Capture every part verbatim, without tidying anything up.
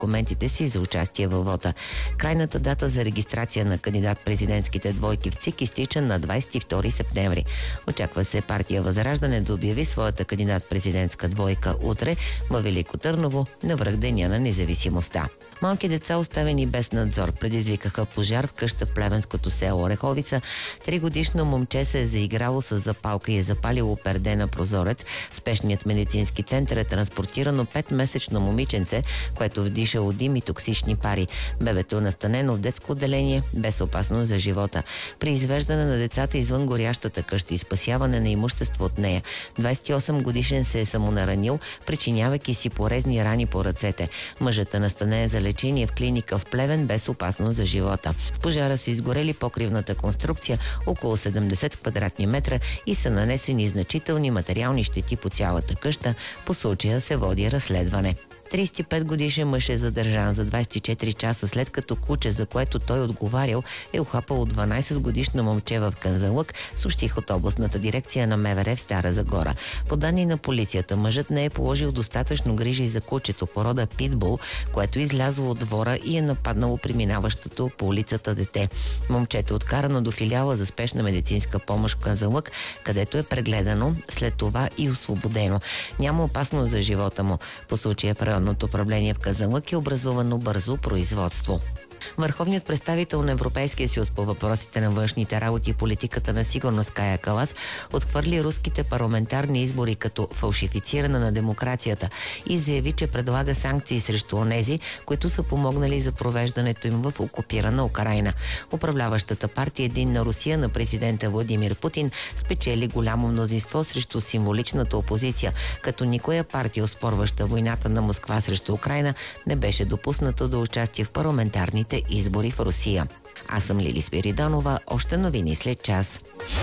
документите си за участие във вота. Крайната дата за регистрация на кандидат-президентските двойки в ЦИК изтича на двадесет и втори септември. Очаква се партия Възраждане да обяви своята кандидат-президентска двойка утре във Велико Търново на връх Деня на независимостта. Малки деца, оставени без надзор, предизвикаха пожар в къща в плевенското село Ореховица. Тригодишно момче се е заиграло с запалка и е запалило перде на прозорец. В спешният медицински център е транспортирано петмесечно момиченце, което вдишало дим и токсични пари. Бебето е настанено в детско отделение без опасност за живота. При извеждане на децата извън горящата къща и спасяване на имущество от нея, двадесет и осем годишен се е самонаранил, причинявайки си порезни рани по ръцете. Мъжът е настанен за лечение в клиника в Плевен без опасност за живота. В пожара са изгорели покривната конструкция около седемдесет квадратни метра и са нанесени значителни материални щети по цялата къща. По случая се води разследване. тридесет и пет годишен мъж е задържан за двадесет и четири часа след като куче, за което той отговарял, е ухапало дванадесет годишно момче в Казанлък, съобщих от областната дирекция на МВР в Стара Загора. По данни на полицията, мъжът не е положил достатъчно грижи за кучето порода питбул, което е излязло от двора и е нападнало преминаващото по улицата дете. Момчето е откарано до филиала за спешна медицинска помощ в Казанлък, където е прегледано, след това и освободено. Няма опасност за живота му. По случая в районното управление в Казанлък е образувано бързо производство. Върховният представител на Европейския съюз по въпросите на външните работи и политиката на сигурност Кая Калас отхвърли руските парламентарни избори като фалшифициране на демокрацията и заяви, че предлага санкции срещу онези, които са помогнали за провеждането им в окупирана Украйна. Управляващата партия Единна Русия на президента Владимир Путин спечели голямо мнозинство срещу символичната опозиция, като никоя партия, оспорваща войната на Москва срещу Украйна, не беше допусната до участие в парламентарните избори в Русия. Аз съм Лили Спиридонова. Още новини след час.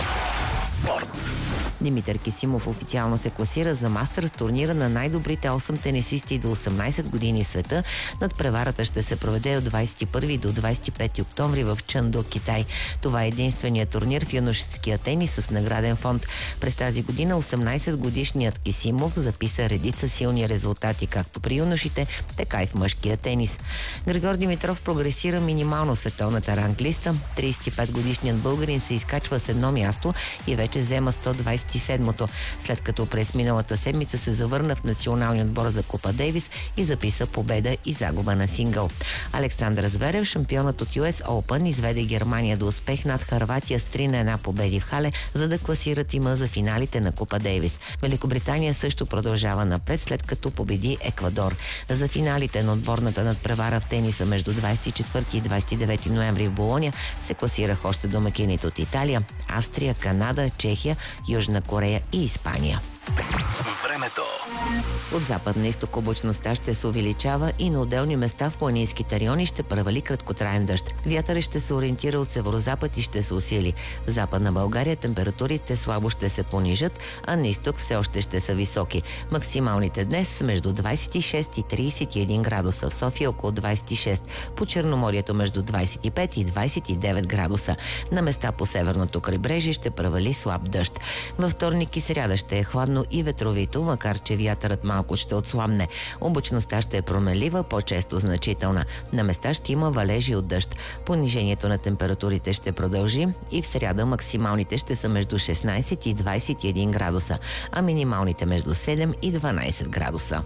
Спорт. Димитър Кисимов официално се класира за Мастърс, турнира на най-добрите осем тенисисти до осемнадесет години в света. Надпреварата ще се проведе от двадесет и първи до двадесет и пети октомври в Чъндо, Китай. Това е единственият турнир в юношеския тенис с награден фонд. През тази година осемнадесетгодишният Кисимов записа редица силни резултати както при юношите, така и в мъжкия тенис. Григор Димитров прогресира минимално световната ранглиста. тридесет и пет годишният българин се изкачва с едно място и вече взема сто двадесет и седмото, след като през миналата седмица се завърна в националния отбор за Купа Дейвис и записа победа и загуба на сингъл. Александър Зверев, шампионът от Ю Ес Open, изведе Германия до успех над Хърватия с три на една победи в Хале, за да класира тима за финалите на Купа Дейвис. Великобритания също продължава напред, след като победи Еквадор. За финалите на отборната надпревара в тениса между двадесет и четвърти и двадесет и девети ноември в Болоня се класирах още домакините от Италия, Австрия, Канада, Чехия, Южна Корея и Испания. Времето. От запад на изток облачността ще се увеличава и на отделни места в планинските райони ще превали краткотраен дъжд. Вятърът ще се ориентира от северозапад и ще се усили. В западна България температурите слабо ще се понижат, а на изток все още ще са високи. Максималните днес между двадесет и шест и тридесет и един градуса, в София около двадесет и шест, по Черноморието между двадесет и пет и двадесет и девет градуса. На места по северното крайбрежие ще превали слаб дъжд. Във вторник и сряда ще е хладно и ветровито, макар че вятърът малко ще отслабне. Облачността ще е променлива, по-често значителна. На места ще има валежи от дъжд. Понижението на температурите ще продължи и в сряда максималните ще са между шестнадесет и двадесет и един градуса, а минималните между седем и дванадесет градуса.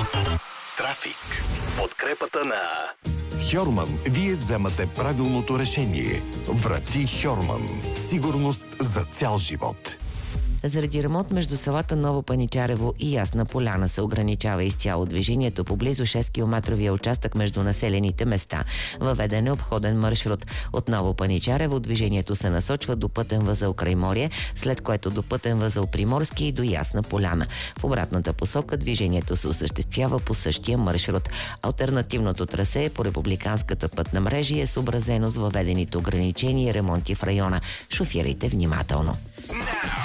Трафик с подкрепата на Хьорман вие вземате правилното решение. Врати Хьорман. Сигурност за цял живот. Заради ремонт между селата Ново Паничарево и Ясна поляна се ограничава изцяло движението по близо шест километровия участък между населените места. Въведен е обходен маршрут. От Ново Паничарево движението се насочва до пътен възел Крайморие, след което до пътен възел Приморски и до Ясна поляна. В обратната посока движението се осъществява по същия маршрут. Алтернативното трасе по републиканската пътна мрежа е съобразено с въведените ограничения и ремонти в района. Шофирайте внимателно.